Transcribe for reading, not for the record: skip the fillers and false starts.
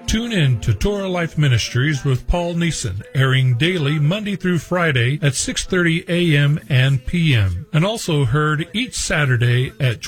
Tune in to Torah Life Ministries with Paul Neeson, airing daily Monday through Friday at 6:30 a.m. and p.m. and also heard each Saturday at